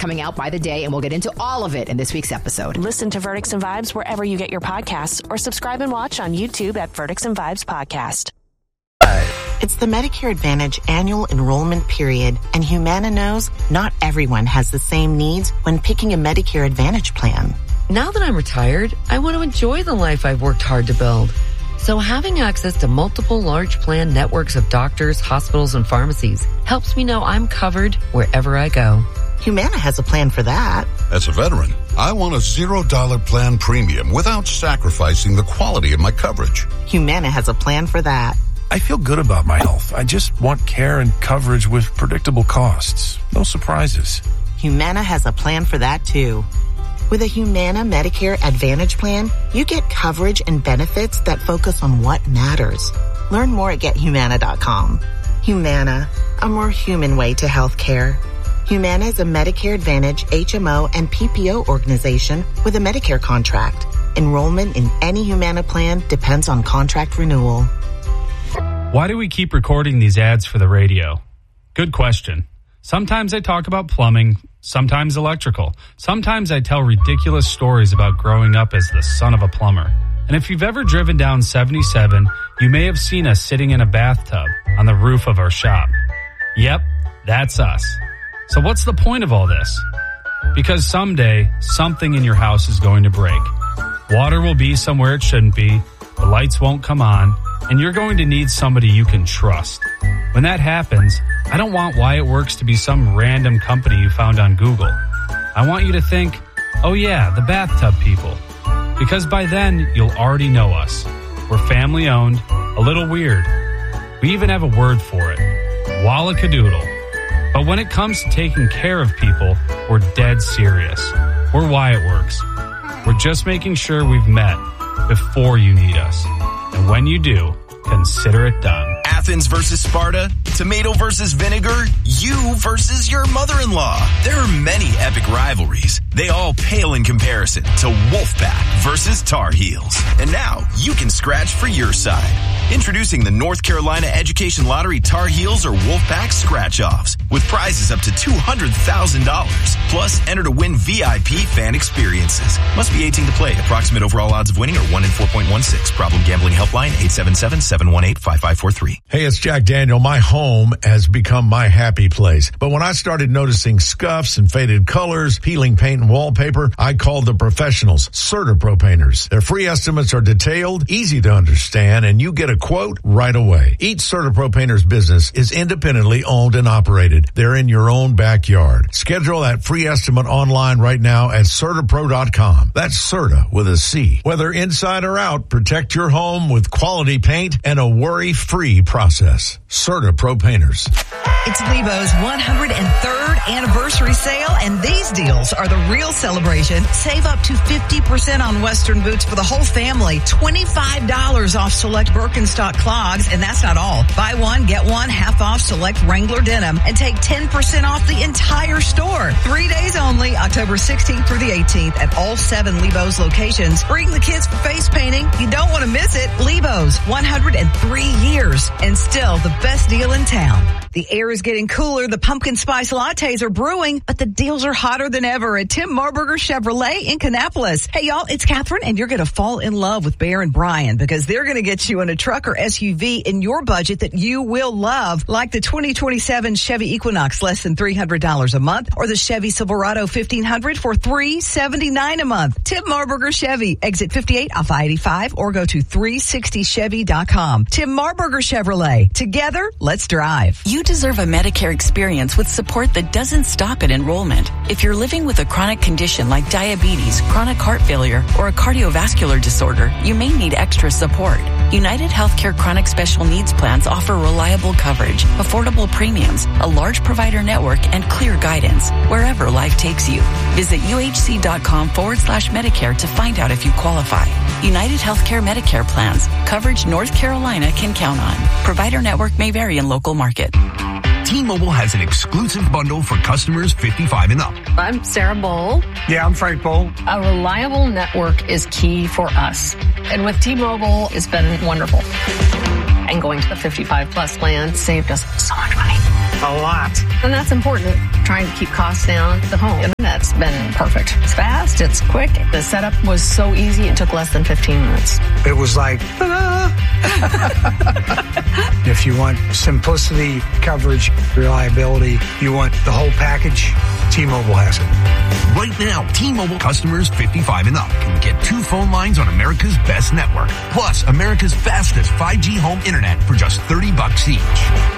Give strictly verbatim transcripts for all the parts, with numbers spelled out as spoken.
coming out by the day, and we'll get into all of it in this week's episode. Listen to Verdicts and Vibes wherever you get your podcasts, or subscribe and watch on YouTube at Verdicts and Vibes Podcast. It's the Medicare Advantage annual enrollment period, and Humana knows not everyone has the same needs when picking a Medicare Advantage plan. Now that I'm retired, I want to enjoy the life I've worked hard to build. So having access to multiple large plan networks of doctors, hospitals, and pharmacies helps me know I'm covered wherever I go. Humana has a plan for that. As a veteran, I want a zero dollar plan premium without sacrificing the quality of my coverage. Humana has a plan for that. I feel good about my health. I just want care and coverage with predictable costs. No surprises. Humana has a plan for that, too. With a Humana Medicare Advantage plan, you get coverage and benefits that focus on what matters. Learn more at get humana dot com. Humana, a more human way to health care. Humana is a Medicare Advantage H M O and P P O organization with a Medicare contract. Enrollment in any Humana plan depends on contract renewal. Why do we keep recording these ads for the radio? Good question. Sometimes I talk about plumbing, sometimes electrical. Sometimes I tell ridiculous stories about growing up as the son of a plumber. And if you've ever driven down seventy-seven, you may have seen us sitting in a bathtub on the roof of our shop. Yep, that's us. So what's the point of all this? Because someday, something in your house is going to break. Water will be somewhere it shouldn't be, the lights won't come on, and you're going to need somebody you can trust. When that happens, I don't want Wyatt Works to be some random company you found on Google. I want you to think, oh yeah, the bathtub people. Because by then, you'll already know us. We're family owned, a little weird. We even have a word for it, Wallakadoodle. But when it comes to taking care of people, we're dead serious. We're Wyatt Works. We're just making sure we've met before you need us. And when you do, consider it done. Athens versus Sparta, tomato versus vinegar, you versus your mother-in-law. There are many epic rivalries. They all pale in comparison to Wolfpack versus Tar Heels. And now you can scratch for your side. Introducing the North Carolina Education Lottery Tar Heels or Wolfpack scratch-offs with prizes up to two hundred thousand dollars. Plus, enter to win V I P fan experiences. Must be eighteen to play. Approximate overall odds of winning are one in four point one six. Problem gambling helpline eight seven seven, seven one eight, five five four three. Hey, it's Jack Daniel. My home has become my happy place. But when I started noticing scuffs and faded colors, peeling paint and wallpaper, I called the professionals, CertaPro Painters. Their free estimates are detailed, easy to understand, and you get a quote right away. Each CertaPro Painters business is independently owned and operated. They're in your own backyard. Schedule that free estimate online right now at Certa Pro dot com. That's Certa with a C. Whether inside or out, protect your home with quality paint and a worry-free process. CertaPro Painters. It's Lebo's one hundred third anniversary sale, and these deals are the real celebration. Save up to fifty percent on Western boots for the whole family. twenty-five dollars off select Birkenstock clogs, and that's not all. Buy one, get one, half off select Wrangler denim, and take ten percent off the entire store. Three days only, October sixteenth through the eighteenth at all seven Lebo's locations. Bring the kids for face painting. You don't want to miss it. Lebo's, one hundred three years, and still the best deal in town. The air is getting cooler. The pumpkin spice lattes are brewing, but the deals are hotter than ever at Tim Marburger Chevrolet in Kannapolis. Hey, y'all, it's Catherine, and you're going to fall in love with Bear and Brian because they're going to get you in a truck or S U V in your budget that you will love, like the twenty twenty-seven Chevy Equinox, less than three hundred dollars a month, or the Chevy Silverado fifteen hundred for three hundred seventy-nine dollars a month. Tim Marburger Chevy, exit fifty-eight off I eighty-five, or go to three sixty chevy dot com. Tim Marburger Chevrolet. Together, let's drive. You deserve a Medicare experience with support that doesn't stop at enrollment. If you're living with a chronic condition like diabetes, chronic heart failure, or a cardiovascular disorder, you may need extra support. United Healthcare Chronic Special Needs Plans offer reliable coverage, affordable premiums, a large provider network, and clear guidance wherever life takes you. Visit uhc.com forward slash Medicare to find out if you qualify. United Healthcare Medicare plans. Coverage North Carolina can count on. Provider network may vary in local market. T-Mobile has an exclusive bundle for customers fifty-five and up. I'm Sarah Bowl. Yeah, I'm Frank Bowl. A reliable network is key for us. And with T-Mobile, it's been wonderful. And going to the fifty-five plus plan saved us so much money. A lot. And that's important, trying to keep costs down at home. been perfect. It's fast, it's quick. The setup was so easy, it took less than fifteen minutes. It was like, ta-da! If you want simplicity, coverage, reliability, you want the whole package, T-Mobile has it. Right now, T-Mobile customers fifty-five and up can get two phone lines on America's best network, plus America's fastest five G home internet for just thirty bucks each.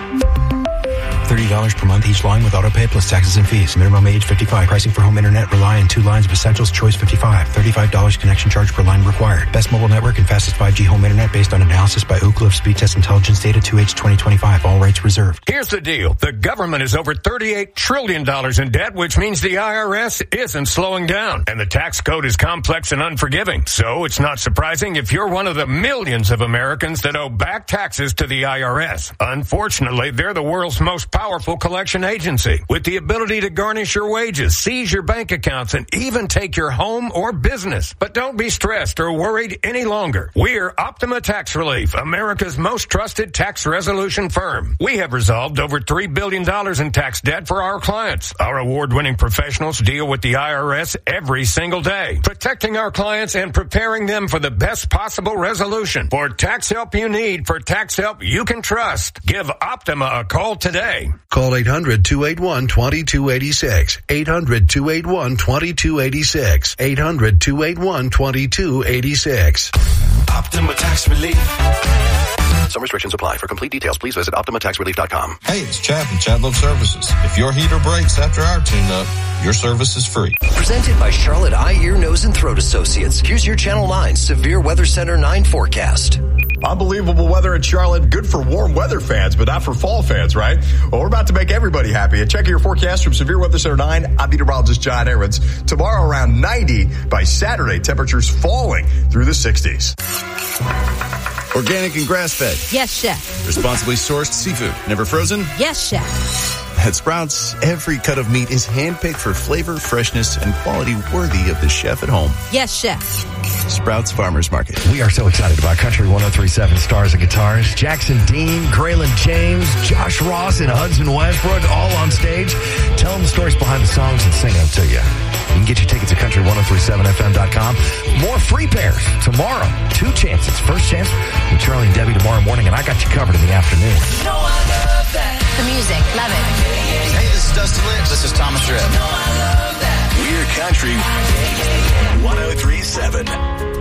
thirty dollars per month each line with autopay plus taxes and fees. Minimum age fifty-five. Pricing for home internet rely on two lines of essentials. Choice fifty-five. thirty-five dollars connection charge per line required. Best mobile network and fastest five G home internet based on analysis by Ookla of Speed Test Intelligence data two H twenty twenty-five. All rights reserved. Here's the deal. The government is over thirty-eight trillion dollars in debt, which means the I R S isn't slowing down. And the tax code is complex and unforgiving. So it's not surprising if you're one of the millions of Americans that owe back taxes to the I R S. Unfortunately, they're the world's most powerful collection agency with the ability to garnish your wages, seize your bank accounts, and even take your home or business. But don't be stressed or worried any longer. We're Optima Tax Relief, America's most trusted tax resolution firm. We have resolved over three billion dollars in tax debt for our clients. Our award-winning professionals deal with the I R S every single day, protecting our clients and preparing them for the best possible resolution. For tax help you need, for tax help you can trust, give Optima a call today. Call eight hundred, two eight one, two two eight six. eight hundred, two eight one, two two eight six. eight hundred, two eight one, two two eight six. Optima Tax Relief. Some restrictions apply. For complete details, please visit Optima Tax Relief dot com. Hey, it's Chad from Chad Love Services. If your heater breaks after our tune-up, your service is free. Presented by Charlotte Eye, Ear, Nose, and Throat Associates. Here's your Channel nine Severe Weather Center nine forecast. Unbelievable weather in Charlotte. Good for warm weather fans, but not for fall fans, right? Well, we're about to make everybody happy. And check your forecast from Severe Weather Center nine. I'm meteorologist John Ahrens. Tomorrow around ninety. By Saturday, temperatures falling through the sixties. Organic and grass-fed. Yes, chef. Responsibly sourced seafood. Never frozen? Yes, chef. At Sprouts, every cut of meat is handpicked for flavor, freshness, and quality worthy of the chef at home. Yes, chef. Sprouts Farmers Market. We are so excited about Country one oh three point seven Stars and Guitars. Jackson Dean, Graylin James, Josh Ross, and Hudson Westbrook all on stage. Tell them the stories behind the songs and sing them to you. You can get your tickets at country ten thirty-seven F M dot com. More free pairs tomorrow. Two chances. First chance with Charlie and Debbie tomorrow morning, and I got you covered in the afternoon. You know I love that. The music. Love it. Hey, this is Dustin Lynch. This is Thomas Rhett. We're Country one oh three point seven.